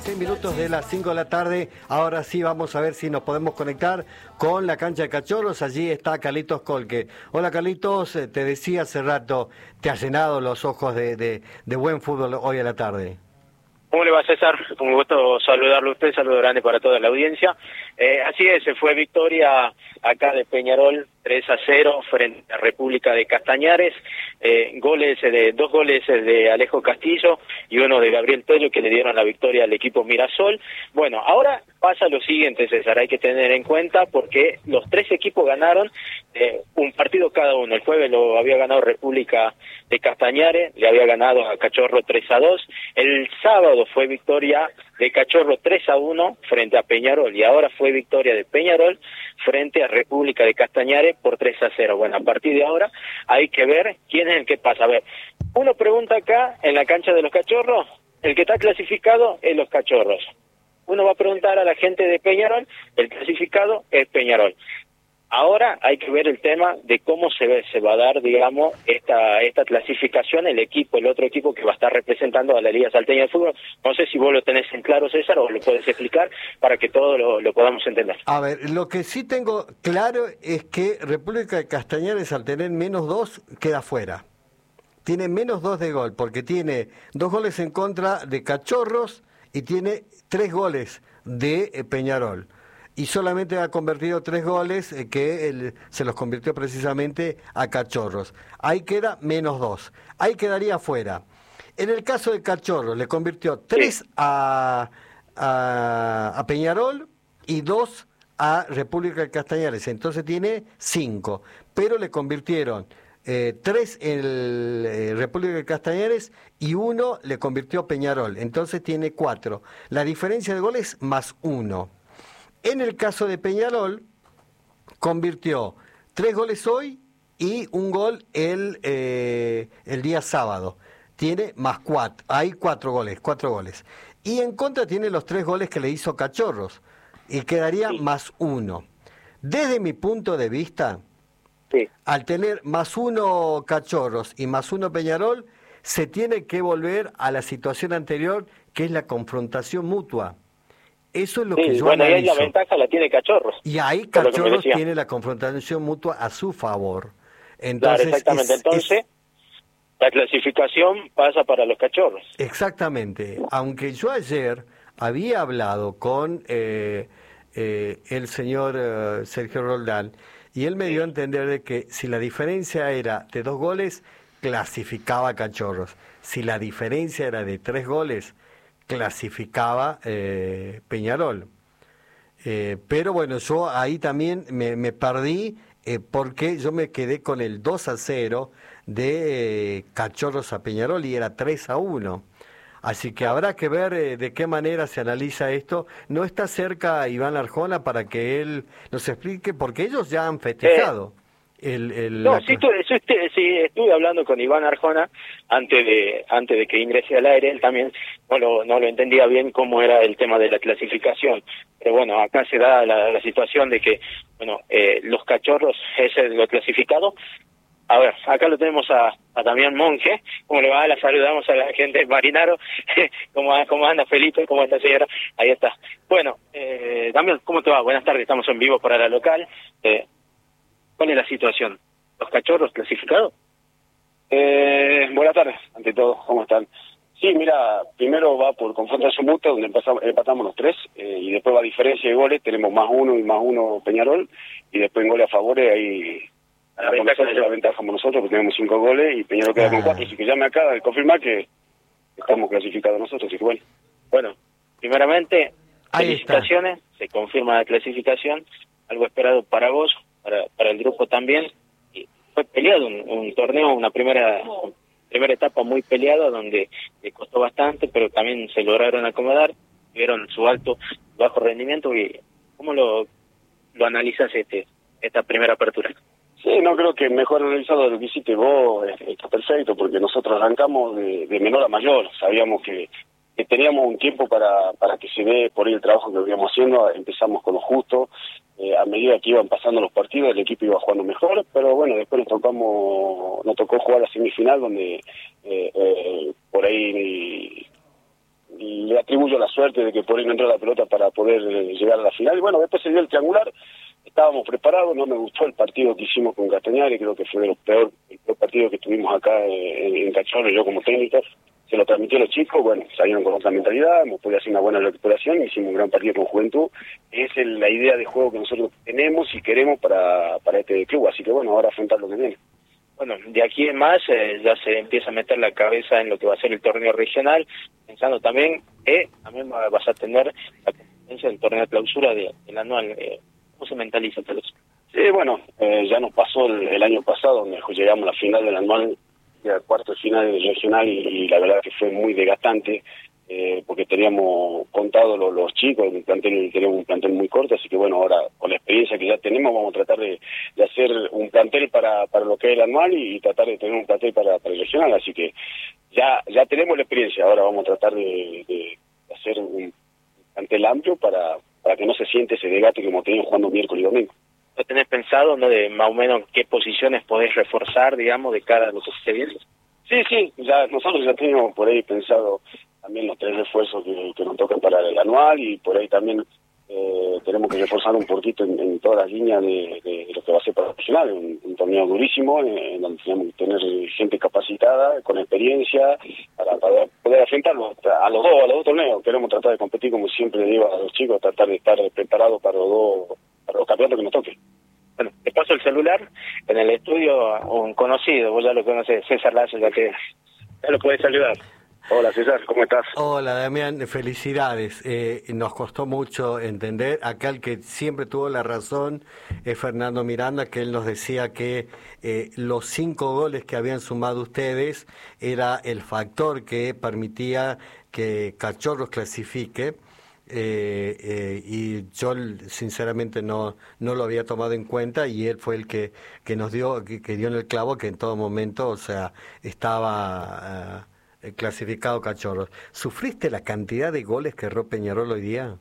6 minutos de las 5 de la tarde. Ahora sí vamos a ver si nos podemos conectar con la cancha de Cachorros. Allí está Carlitos Colque. Hola Carlitos, te decía hace rato, te ha llenado los ojos de buen fútbol hoy a la tarde. ¿Cómo le va, César? Un gusto saludarlo a usted, saludo grande para toda la audiencia. Así es, se fue victoria acá de Peñarol, 3-0 frente a República de Castañares, dos goles de Alejo Castillo y uno de Gabriel Tello que le dieron la victoria al equipo Mirasol. Bueno, ahora pasa lo siguiente, César, hay que tener en cuenta porque los tres equipos ganaron un partido cada uno. El jueves lo había ganado República de Castañares, le había ganado a Cachorro 3-2. El sábado fue victoria de Cachorro 3-1 frente a Peñarol y ahora fue victoria de Peñarol frente a República de Castañares por 3-0. Bueno, a partir de ahora hay que ver quién es el que pasa. A ver, uno pregunta acá en la cancha de los Cachorros, el que está clasificado es los Cachorros. Uno va a preguntar a la gente de Peñarol, el clasificado es Peñarol. Ahora hay que ver el tema de cómo se va a dar, digamos, esta clasificación, el otro equipo que va a estar representando a la Liga Salteña de Fútbol. No sé si vos lo tenés en claro, César, o lo puedes explicar para que todos lo podamos entender. A ver, lo que sí tengo claro es que República de Castañares, al tener -2, queda fuera. Tiene -2 de gol, porque tiene 2 goles en contra de Cachorros y tiene 3 goles de Peñarol. Y solamente ha convertido 3 goles que se los convirtió precisamente a Cachorros. Ahí queda -2. Ahí quedaría fuera. En el caso de Cachorros, le convirtió 3 a Peñarol y 2 a República de Castañares. Entonces tiene 5. Pero le convirtieron 3 en República de Castañares y 1 le convirtió Peñarol. Entonces tiene 4. La diferencia de goles +1. En el caso de Peñarol, convirtió 3 goles hoy y 1 gol el día sábado. Tiene +4, hay 4 goles. Y en contra tiene los 3 goles que le hizo Cachorros y quedaría +1. Desde mi punto de vista, al tener +1 Cachorros y +1 Peñarol, se tiene que volver a la situación anterior, que es la confrontación mutua. Eso es lo que yo analizo. Y ahí la ventaja la tiene Cachorros. Y ahí Cachorros tiene la confrontación mutua a su favor. Entonces, claro, exactamente. Entonces, la clasificación pasa para los Cachorros. Exactamente. Aunque yo ayer había hablado con el señor Sergio Roldán, y él me dio a entender de que si la diferencia era de 2 goles, clasificaba a Cachorros. Si la diferencia era de 3 goles, clasificaba Peñarol. Pero bueno, yo ahí también me perdí porque yo me quedé con el 2-0 de Cachorros a Peñarol y era 3-1. Así que habrá que ver de qué manera se analiza esto. No está cerca Iván Arjona para que él nos explique, porque ellos ya han festejado. Estuve hablando con Iván Arjona antes de que ingrese al aire. Él también no lo entendía bien cómo era el tema de la clasificación, pero bueno, acá se da la situación de que los Cachorros es lo clasificado. A ver, acá lo tenemos a Damián Monge. ¿Cómo le va? La saludamos a la gente de Marinaro. ¿Cómo anda Felipe? ¿Cómo está, señora? Ahí está. Bueno, Damián, ¿cómo te va? Buenas tardes, estamos en vivo para la local. ¿Cuál es la situación? ¿Los Cachorros clasificados? Buenas tardes, ante todo, ¿cómo están? Sí, mira, primero va por confrontación mutua, donde empatamos los 3, y después va a diferencia de goles, tenemos +1 y +1 Peñarol, y después en goles a favores ahí la ventajamos nosotros, porque tenemos 5 goles, y Peñarol queda con 4, así que ya me acaba de confirmar que estamos clasificados nosotros, así que bueno, primeramente, felicitaciones, se confirma la clasificación, algo esperado para vos, para el grupo también. Y fue peleado un torneo, una primera etapa muy peleada, donde le costó bastante, pero también se lograron acomodar, tuvieron su alto y bajo rendimiento. Y ¿cómo lo analizas esta primera apertura? Sí, no creo que mejor analizado de lo que hiciste vos está perfecto, porque nosotros arrancamos de menor a mayor, sabíamos que teníamos un tiempo para que se dé por ahí el trabajo que veníamos haciendo, empezamos con lo justo, a medida que iban pasando los partidos el equipo iba jugando mejor, pero bueno, después nos tocó jugar la semifinal donde por ahí le atribuyo tuvo la suerte de que por ahí no entró la pelota para poder llegar a la final. Y bueno, después se dio el triangular, estábamos preparados, no me gustó el partido que hicimos con Castañares, creo que fue el peor partido que tuvimos acá en Cachorro, yo como técnico. Se lo transmitió a los chicos, bueno, salieron con otra mentalidad, hemos podido hacer una buena recuperación, hicimos un gran partido con Juventud. Es la idea de juego que nosotros tenemos y queremos para este club, así que bueno, ahora afrontar lo que viene. Bueno, de aquí en más ya se empieza a meter la cabeza en lo que va a ser el torneo regional, pensando también que también vas a tener la competencia del torneo de clausura del anual. ¿Cómo se mentaliza todo eso? Sí, bueno, ya nos pasó el año pasado, donde llegamos a la final del anual, ya cuarto de final del regional, y la verdad que fue muy desgastante, porque teníamos contado los chicos, teníamos un plantel muy corto, así que bueno, ahora con la experiencia que ya tenemos vamos a tratar de hacer un plantel para lo que es el anual y tratar de tener un plantel para el regional, así que ya tenemos la experiencia, ahora vamos a tratar de hacer un plantel amplio para que no se siente ese desgaste como teníamos jugando miércoles y domingo. ¿No tenés pensado, no, de más o menos qué posiciones podés reforzar, digamos, de cara a lo que se viene? Sí, nosotros ya teníamos por ahí pensado también los 3 refuerzos que nos tocan para el anual, y por ahí también tenemos que reforzar un poquito en todas las líneas de lo que va a ser para el regional, un torneo durísimo, en donde tenemos que tener gente capacitada, con experiencia, para poder enfrentarlo a los dos torneos. Queremos tratar de competir, como siempre digo a los chicos, tratar de estar preparados para los campeonatos que nos toquen. Bueno, te paso el celular. En el estudio un conocido, vos ya lo conoces, César Lazo, ya lo podés saludar. Hola César, ¿cómo estás? Hola Damián, felicidades. Nos costó mucho entender. Acá el que siempre tuvo la razón es Fernando Miranda, que él nos decía que los 5 goles que habían sumado ustedes era el factor que permitía que Cachorros clasifique. Y yo sinceramente no lo había tomado en cuenta, y él fue el que nos dio que dio en el clavo, que en todo momento, o sea, estaba clasificado Cachorros. ¿Sufriste la cantidad de goles que erró Peñarol hoy día?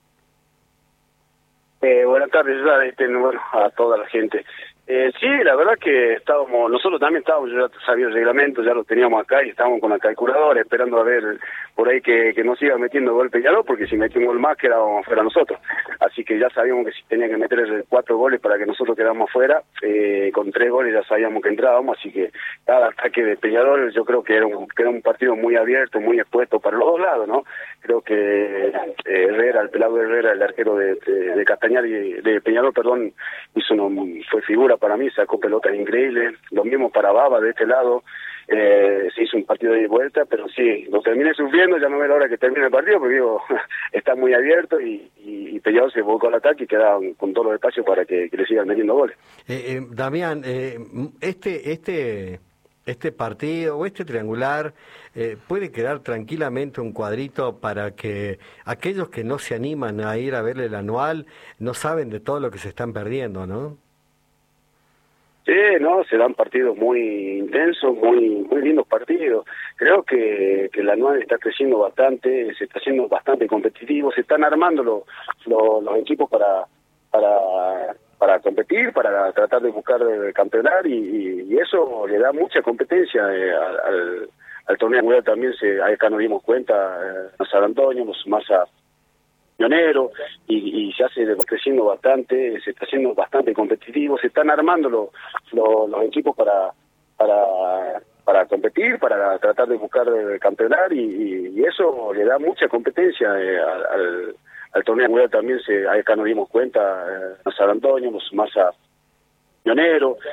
Buenas tardes, bueno, a toda la gente. Sí, la verdad que nosotros también estábamos, ya sabía el reglamento, ya lo teníamos acá y estábamos con la calculadora esperando a ver por ahí que nos iba metiendo gol Peñarol, porque si metía un gol más quedábamos fuera nosotros. Así que ya sabíamos que si tenía que meter 4 goles para que nosotros quedáramos fuera, con 3 goles ya sabíamos que entrábamos, así que cada ataque de Peñarol yo creo que era un partido muy abierto, muy expuesto para los dos lados, ¿no? Creo que Herrera, el pelado Herrera, el arquero de Castañares, de Peñarol, perdón, fue figura para mí, sacó pelotas increíbles. Lo mismo para Baba de este lado, se hizo un partido de vuelta, pero sí, lo terminé sufriendo, ya no veo la hora que termine el partido, porque digo, está muy abierto y Peñarol se volcó al ataque y quedaron con todos los espacios para que le sigan metiendo goles. Damián, este partido o este triangular puede quedar tranquilamente un cuadrito para que aquellos que no se animan a ir a ver el anual no saben de todo lo que se están perdiendo, ¿no? Sí, no, se dan partidos muy intensos, muy lindos partidos. Creo que el anual está creciendo bastante, se está haciendo bastante competitivo, se están armando los equipos para competir, para tratar de buscar campeonar, y eso le da mucha competencia al torneo mundial. También acá nos dimos cuenta, a San Antonio, más a Pionero, y se hace creciendo bastante, se está haciendo bastante competitivo, se están armando los equipos para competir, para tratar de buscar campeonar, y eso le da mucha competencia al torneo mundial. También acá nos dimos cuenta, a San Antonio, más a Pionero,